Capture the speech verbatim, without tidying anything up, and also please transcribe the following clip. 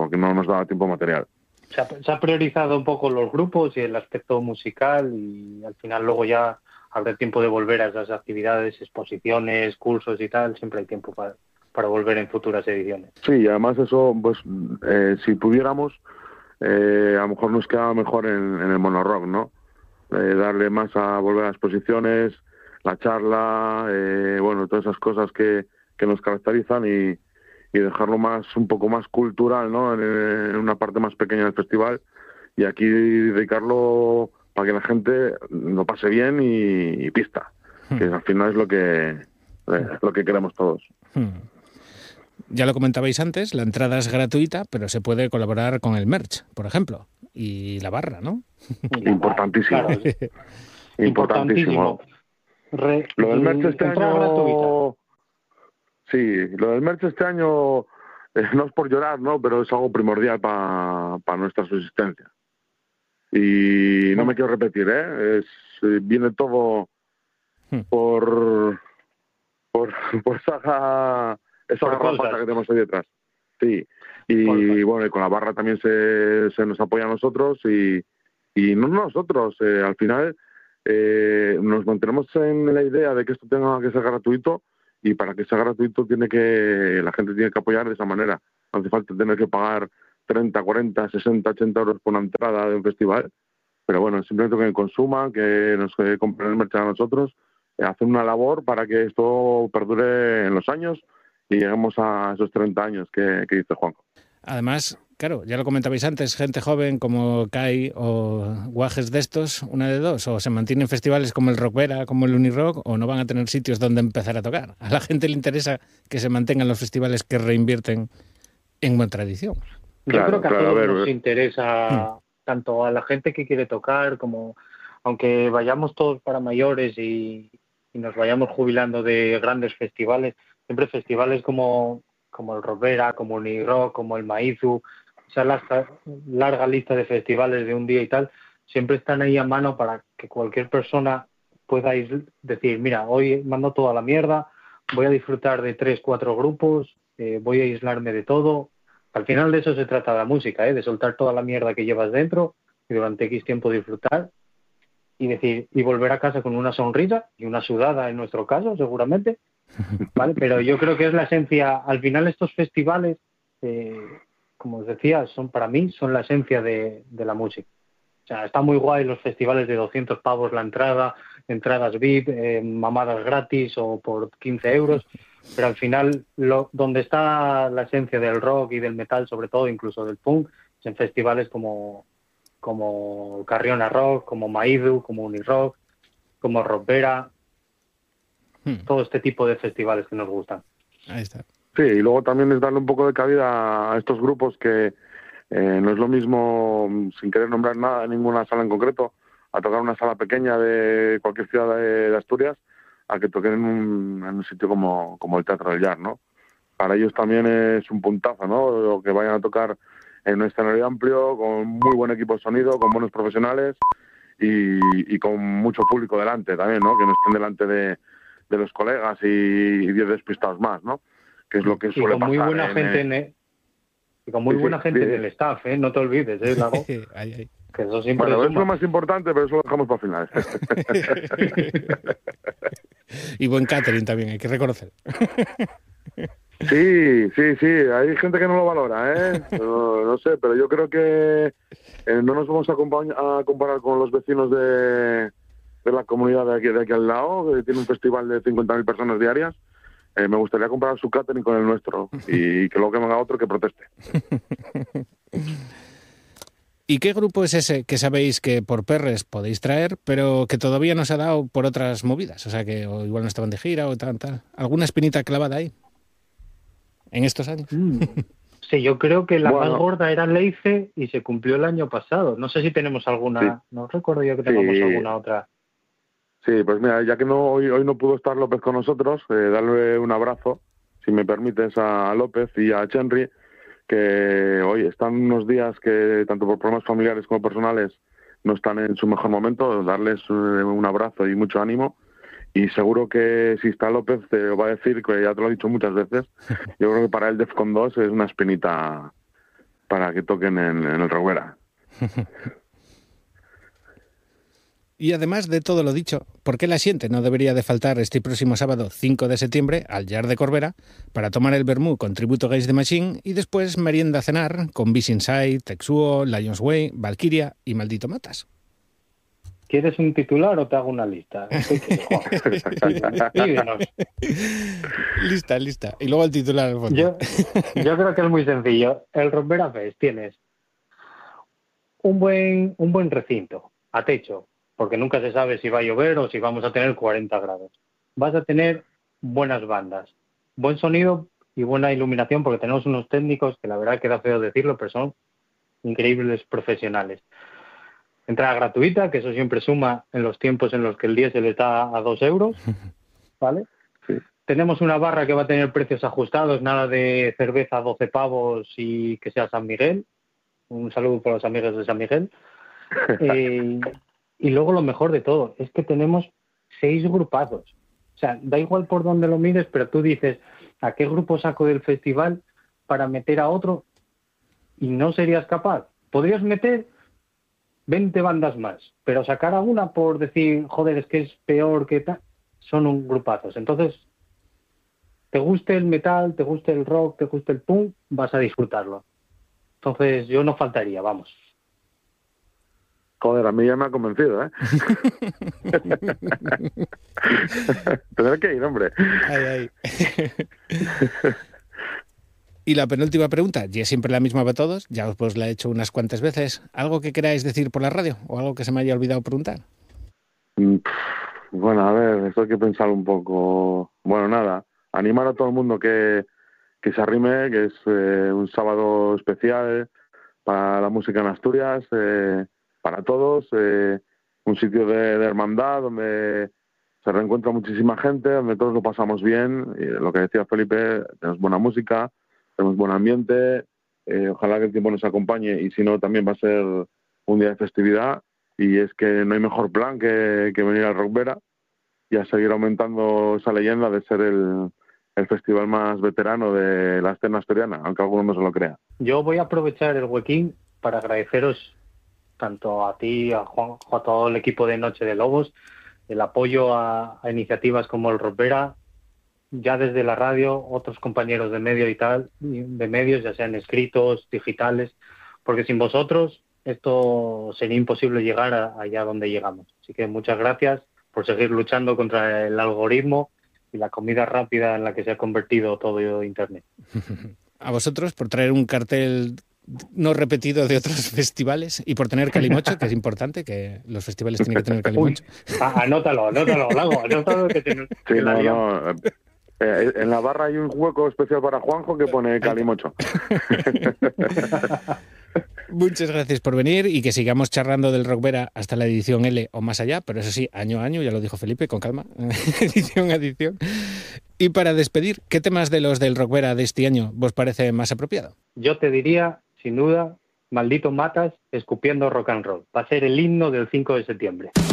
porque no nos daba tiempo material. Se ha, se ha priorizado un poco los grupos y el aspecto musical, y al final luego ya habrá tiempo de volver a esas actividades, exposiciones, cursos y tal. Siempre hay tiempo para, para volver en futuras ediciones. Sí, y además eso, pues eh, si pudiéramos, eh, a lo mejor nos quedaba mejor en, en el monorock, ¿no? Eh, darle más a volver a exposiciones, la charla, eh, bueno, todas esas cosas que, que nos caracterizan, y, y dejarlo más, un poco más cultural, ¿no? En, en una parte más pequeña del festival, y aquí dedicarlo para que la gente lo pase bien y, y pista, que al final es lo que eh, lo que queremos todos. Ya lo comentabais antes, la entrada es gratuita, pero se puede colaborar con el merch, por ejemplo, y la barra, ¿no? Importantísimo. Claro, Importantísimo. importantísimo. Re, lo del merch este año... gratuita. Sí, lo del merch este año eh, no es por llorar, ¿no? Pero es algo primordial para pa nuestra subsistencia. Y no me quiero repetir, ¿eh? Es, eh, viene todo por por, por esa, esa garrapata que tenemos ahí detrás. Sí, y bueno, y con la barra también se, se nos apoya a nosotros, y, y no nosotros, eh, al final eh, nos mantenemos en la idea de que esto tenga que ser gratuito, y para que sea gratuito tiene que la gente tiene que apoyar de esa manera. No hace falta tener que pagar treinta, cuarenta, sesenta, ochenta euros por una entrada de un festival, pero bueno, simplemente que consuman, que nos que compren el mercado a nosotros, eh, hacer una labor para que esto perdure en los años y lleguemos a esos treinta años que, que dice Juanjo. Además, claro, ya lo comentabais antes, gente joven como Kai o guajes de estos, una de dos, o se mantienen festivales como el Rockvera, como el Unirock, o no van a tener sitios donde empezar a tocar. A la gente le interesa que se mantengan los festivales que reinvierten en buena tradición. Yo Claro, creo que a claro, todos a ver, nos a ver. interesa, hmm. tanto a la gente que quiere tocar, como aunque vayamos todos para mayores y, y nos vayamos jubilando de grandes festivales, siempre festivales como, como el Rockvera, como el Unirock, como el Maizu, esa larga, larga lista de festivales de un día y tal, siempre están ahí a mano para que cualquier persona pueda ir, decir, mira, hoy mando toda la mierda, voy a disfrutar de tres, cuatro grupos, eh, voy a aislarme de todo. Al final de eso se trata la música, ¿eh? De soltar toda la mierda que llevas dentro y durante X tiempo disfrutar y decir y volver a casa con una sonrisa y una sudada en nuestro caso, seguramente, ¿vale? Pero yo creo que es la esencia. Al final estos festivales, eh, como os decía, son para mí son la esencia de, de la música. O sea, está muy guay los festivales de doscientos pavos la entrada, entradas V I P, eh, mamadas gratis o por quince euros. Pero al final, lo, donde está la esencia del rock y del metal, sobre todo, incluso del punk, es en festivales como, como Carriona Rock, como Maizu, como Unirock, como Rockvera, hmm. todo este tipo de festivales que nos gustan. Ahí está. Sí, y luego también es darle un poco de cabida a estos grupos que eh, no es lo mismo, sin querer nombrar nada, ninguna sala en concreto, a tocar una sala pequeña de cualquier ciudad de, de Asturias, a que toquen en un, en un sitio como, como el Teatro del Llar, ¿no? Para ellos también es un puntazo, ¿no? O que vayan a tocar en un escenario amplio, con muy buen equipo de sonido, con buenos profesionales y, y con mucho público delante también, ¿no? Que no estén delante de, de los colegas y, y diez despistados más, ¿no? Que es lo que suele y con muy pasar. Buena en, gente en el, y con muy sí, buena sí, gente sí. en el staff, ¿eh? No te olvides, ¿eh, Lago? ay, ay. Que eso siempre bueno, suma. es lo más importante, pero eso lo dejamos para final. Y buen catering también, hay que reconocer. Sí, sí, sí, hay gente que no lo valora, ¿eh? No, no sé, pero yo creo que eh, no nos vamos a, a comparar con los vecinos de, de la comunidad de aquí, de aquí al lado, que tiene un festival de cincuenta mil personas diarias. Eh, me gustaría comparar su catering con el nuestro y que luego que venga otro que proteste. ¿Y qué grupo es ese que sabéis que por Perres podéis traer, pero que todavía no se ha dado por otras movidas? O sea, que o igual no estaban de gira o tal, tal. ¿Alguna espinita clavada ahí en estos años? Mm. Sí, yo creo que la bueno, más gorda era Leice y se cumplió el año pasado. No sé si tenemos alguna, sí. no recuerdo yo que tengamos sí. alguna otra. Sí, pues mira, ya que no hoy, hoy no pudo estar López con nosotros, eh, darle un abrazo, si me permites, a López y a Chenry, que hoy están unos días que tanto por problemas familiares como personales no están en su mejor momento, darles un abrazo y mucho ánimo. Y seguro que si está López te va a decir, que ya te lo he dicho muchas veces, yo creo que para él Defcon dos es una espinita para que toquen en, en el Roquera. Y además de todo lo dicho, ¿por qué la Siente no debería de faltar este próximo sábado cinco de septiembre al Jar de Corbera para tomar el vermú con tributo Against the Machine y después merienda a cenar con Beast Inside, Texuo, Lions Way, Valkyria y Maldito Matas? ¿Quieres un titular o te hago una lista? Lista, lista. Y luego el titular al fondo. Yo, yo creo que es muy sencillo. El Roquera Fest tienes un buen, un buen recinto, a techo, porque nunca se sabe si va a llover o si vamos a tener cuarenta grados. Vas a tener buenas bandas, buen sonido y buena iluminación, porque tenemos unos técnicos que la verdad queda feo decirlo, pero son increíbles profesionales. Entrada gratuita, que eso siempre suma en los tiempos en los que el diésel está a dos euros, ¿vale? Sí. Tenemos una barra que va a tener precios ajustados, nada de cerveza a doce pavos y que sea San Miguel. Un saludo por los amigos de San Miguel. Eh, y luego lo mejor de todo es que tenemos seis grupazos. O sea, da igual por dónde lo mires, pero tú dices, ¿a qué grupo saco del festival para meter a otro? Y no serías capaz. Podrías meter veinte bandas más, pero sacar a una por decir, joder, es que es peor que tal, son un grupazos. Entonces, te guste el metal, te guste el rock, te guste el punk, vas a disfrutarlo. Entonces, yo no faltaría, vamos. Joder, a mí ya me ha convencido, ¿eh? Tendré que ir, hombre. Ay, ay. Y la penúltima pregunta, y es siempre la misma para todos, ya os la he hecho unas cuantas veces. ¿Algo que queráis decir por la radio o algo que se me haya olvidado preguntar? Bueno, a ver, esto hay que pensar un poco. Bueno, nada, animar a todo el mundo que, que se arrime, que es eh, un sábado especial para la música en Asturias, eh, para todos, eh, un sitio de, de hermandad donde se reencuentra muchísima gente, donde todos lo pasamos bien, y lo que decía Felipe, tenemos buena música, tenemos buen ambiente, eh, ojalá que el tiempo nos acompañe y si no también va a ser un día de festividad y es que no hay mejor plan que, que venir al Roquera y a seguir aumentando esa leyenda de ser el, el festival más veterano de la escena asturiana, aunque alguno no se lo crea. Yo voy a aprovechar el huequín para agradeceros tanto a ti, a Juan, a todo el equipo de Noche de Lobos, el apoyo a, a iniciativas como el Roquera, ya desde la radio, otros compañeros de medio y tal, de medios, ya sean escritos, digitales, porque sin vosotros esto sería imposible llegar a, allá donde llegamos. Así que muchas gracias por seguir luchando contra el algoritmo y la comida rápida en la que se ha convertido todo Internet. A vosotros por traer un cartel no repetido de otros festivales y por tener calimocho, que es importante, que los festivales tienen que tener calimocho. Uy, anótalo, anótalo, Lago, anótalo que tiene. Sí, no, no. Eh, en la barra hay un hueco especial para Juanjo que pone calimocho. Muchas gracias por venir y que sigamos charlando del Roquera hasta la edición L o más allá, pero eso sí, año a año, ya lo dijo Felipe, con calma, edición a edición. Y para despedir, ¿qué temas de los del Roquera de este año vos parece más apropiado? Yo te diría, sin duda, Maldito Matas, escupiendo rock and roll. Va a ser el himno del cinco de septiembre.